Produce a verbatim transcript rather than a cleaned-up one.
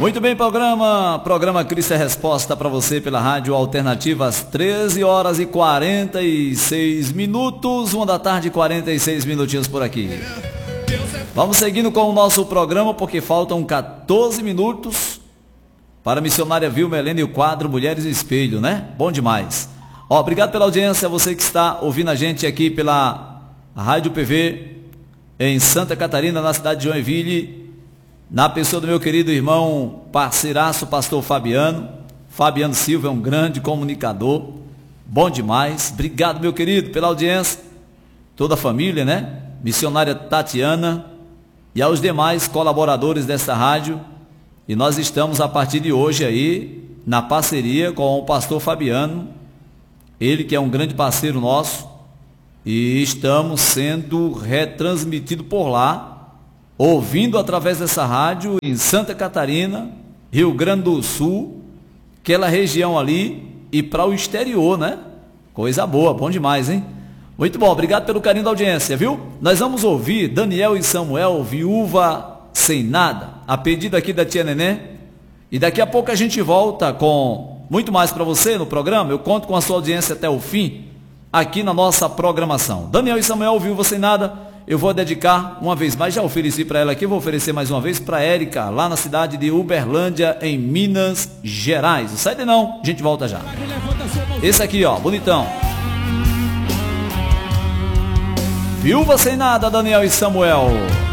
Muito bem, programa, programa Cristo é Resposta para você pela Rádio Alternativa às treze horas e quarenta e seis minutos, uma da tarde, quarenta e seis minutinhos por aqui. Vamos seguindo com o nosso programa porque faltam quatorze minutos para a missionária Vilma Helena e o quadro Mulheres no Espelho, né? Bom demais. Ó, obrigado pela audiência, você que está ouvindo a gente aqui pela Rádio P V em Santa Catarina, na cidade de Joinville, na pessoa do meu querido irmão, parceiraço, pastor Fabiano. Fabiano Silva é um grande comunicador, bom demais. Obrigado, meu querido, pela audiência, toda a família, né? Missionária Tatiana e aos demais colaboradores desta rádio. E nós estamos a partir de hoje aí na parceria com o pastor Fabiano, ele que é um grande parceiro nosso, e estamos sendo retransmitido por lá, ouvindo através dessa rádio em Santa Catarina, Rio Grande do Sul, aquela região ali e para o exterior, né? Coisa boa, bom demais, hein? Muito bom, obrigado pelo carinho da audiência, viu? Nós vamos ouvir Daniel e Samuel, Viúva Sem Nada, a pedido aqui da tia Nenê, e daqui a pouco a gente volta com muito mais para você no programa. Eu conto com a sua audiência até o fim, aqui na nossa programação. Daniel e Samuel, Viúva Sem Nada. Eu vou dedicar uma vez mais, já ofereci para ela aqui, vou oferecer mais uma vez para Érica, lá na cidade de Uberlândia, em Minas Gerais. Não sai daí não, a gente volta já. Esse aqui, ó, bonitão. Viúva Sem Nada, Daniel e Samuel.